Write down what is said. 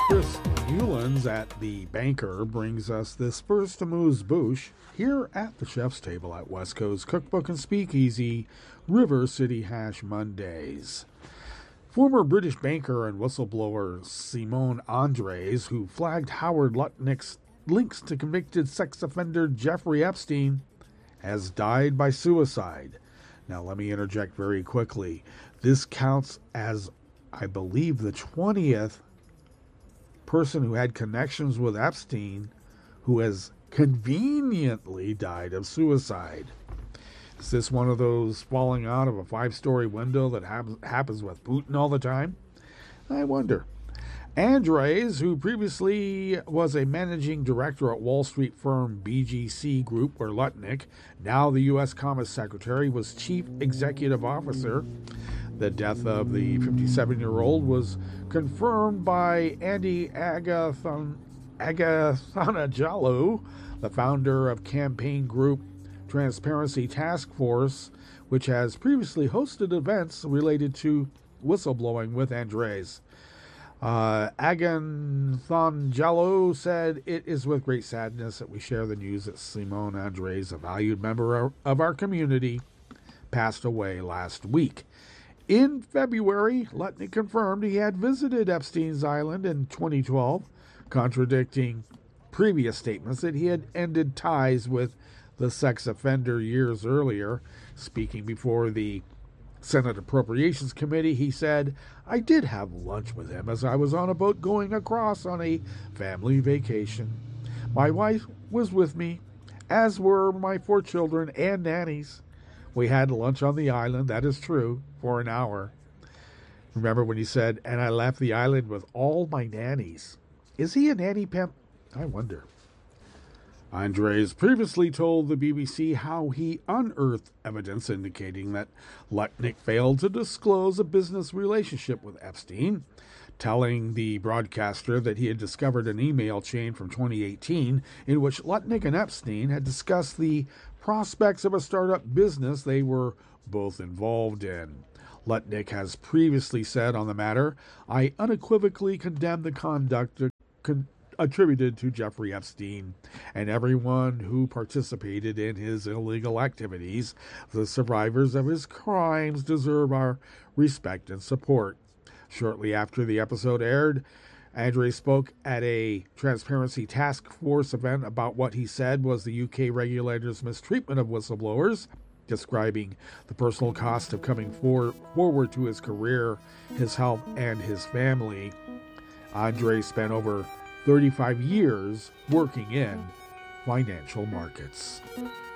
Chris Newlands at The Banker brings us this first amuse-bouche here at the chef's table at West Coast Cookbook and Speakeasy, River City Hash Mondays. Former British banker and whistleblower Simone Andres, who flagged Howard Lutnick's links to convicted sex offender Jeffrey Epstein, has died by suicide. Now, let me interject very quickly. This counts as, I believe, the 20th person who had connections with Epstein who has conveniently died of suicide. Is this one of those falling out of a 5-story window that happens with Putin all the time? I wonder. Andres, who previously was a managing director at Wall Street firm BGC Group, where Lutnick, now the U.S. Commerce Secretary, was chief executive officer. The death of the 57-year-old was confirmed by Andy Agathanajalou, the founder of campaign group Transparency Task Force, which has previously hosted events related to whistleblowing with Andres. Agathanajalou said, "It is with great sadness that we share the news that Simone Andres, a valued member of our community, passed away last week." In February, Lutnick confirmed he had visited Epstein's Island in 2012, contradicting previous statements that he had ended ties with the sex offender years earlier. Speaking before the Senate Appropriations Committee, he said, "I did have lunch with him as I was on a boat going across on a family vacation. My wife was with me, as were my 4 children and nannies. We had lunch on the island, that is true, for an hour." Remember when he said, "And I left the island with all my nannies." Is he a nanny pimp? I wonder. Andres previously told the BBC how he unearthed evidence indicating that Lutnick failed to disclose a business relationship with Epstein, telling the broadcaster that he had discovered an email chain from 2018 in which Lutnick and Epstein had discussed the prospects of a startup business they were both involved in. Lutnick has previously said on the matter, "I unequivocally condemn the conduct attributed to Jeffrey Epstein and everyone who participated in his illegal activities. The survivors of his crimes deserve our respect and support." Shortly after the episode aired, Andres spoke at a Transparency Task Force event about what he said was the UK regulator's mistreatment of whistleblowers, describing the personal cost of coming forward to his career, his health, and his family. Andres spent over 35 years working in financial markets.